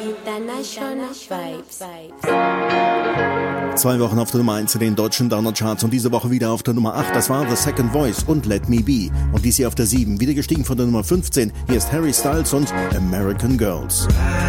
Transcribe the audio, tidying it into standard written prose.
International Vibes. 2 Wochen auf der Nummer 1 in den deutschen Downer-Charts und diese Woche wieder auf der Nummer 8. Das war The Second Voice und Let Me Be. Und dies hier auf der 7, wieder gestiegen von der Nummer 15. Hier ist Harry Styles und American Girls.